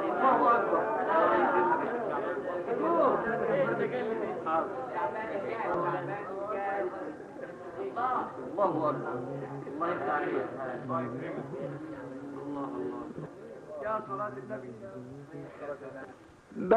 الله أكبر. الله أكبر. الله يفتح عليك. الله الله. يا صلاة النبي.